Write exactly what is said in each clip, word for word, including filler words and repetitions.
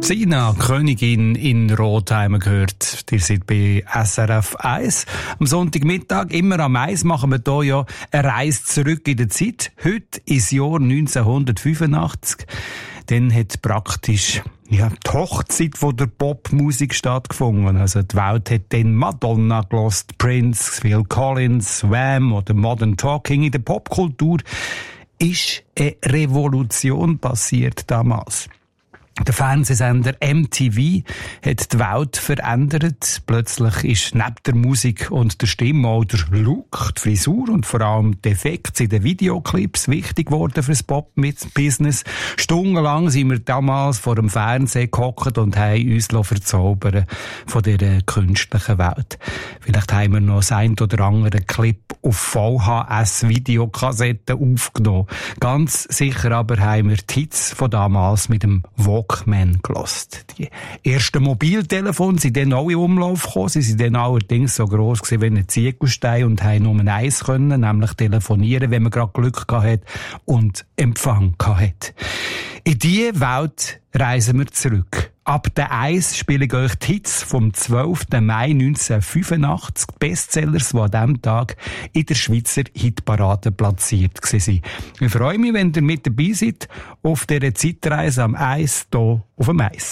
Sina, Königin in Rothheim gehört. Ihr seid bei S R F eins. Am Sonntagmittag, immer am eins, machen wir hier ja eine Reise zurück in der Zeit. Heute ins Jahr neunzehnhundertfünfundachtzig. Dann hat praktisch ja, die Hochzeit von der Popmusik stattgefunden. Also die Welt hat dann Madonna gelost, Prince, Phil Collins, Wham oder Modern Talking. In der Popkultur ist eine Revolution passiert damals. Der Fernsehsender M T V hat die Welt verändert. Plötzlich ist neben der Musik und der Stimme auch der Look, die Frisur und vor allem die Effekte in den Videoclips wichtig geworden für das Pop-Business. Stundenlang sind wir damals vor dem Fernsehen gehockt und haben uns verzaubern von dieser künstlichen Welt. Vielleicht haben wir noch das ein oder andere Clip auf V H S-Videokassetten aufgenommen. Ganz sicher aber haben wir die Hits von damals mit dem Walkman gelost. Die ersten Mobiltelefone sind dann auch in Umlauf gekommen. Sie sind dann allerdings so gross gewesen wie ein Ziegelstein und haben nur eins können, nämlich telefonieren, wenn man gerade Glück gehabt hat und Empfang gehabt hat. In diese Welt reisen wir zurück. Ab der eins spiele ich euch die Hits vom zwölften Mai neunzehnhundertfünfundachtzig, Bestsellers, die an diesem Tag in der Schweizer Hitparade platziert waren. Ich freue mich, wenn ihr mit dabei seid auf dieser Zeitreise am eins hier auf dem Eis.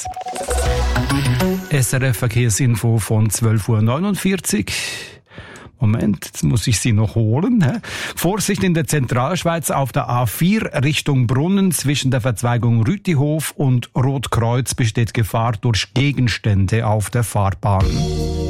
S R F Verkehrsinfo von zwölf Uhr neunundvierzig. Moment, jetzt muss ich sie noch holen. He? Vorsicht in der Zentralschweiz auf der A vier Richtung Brunnen zwischen der Verzweigung Rütihof und Rotkreuz besteht Gefahr durch Gegenstände auf der Fahrbahn.